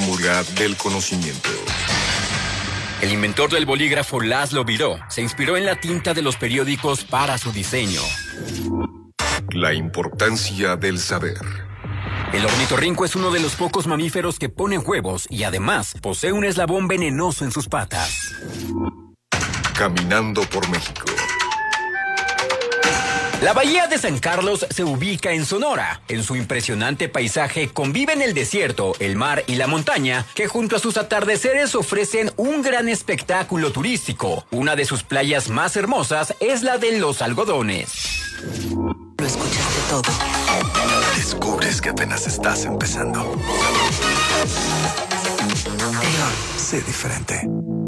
fórmula del conocimiento. El inventor del bolígrafo Laszlo Biró se inspiró en la tinta de los periódicos para su diseño. La importancia del saber. El ornitorrinco es uno de los pocos mamíferos que ponen huevos y además posee un eslabón venenoso en sus patas. Caminando por México. La bahía de San Carlos se ubica en Sonora. En su impresionante paisaje conviven el desierto, el mar y la montaña, que junto a sus atardeceres ofrecen un gran espectáculo turístico. Una de sus playas más hermosas es la de Los Algodones. Lo escuchaste todo. Descubres que apenas estás empezando. Teo. Sé diferente.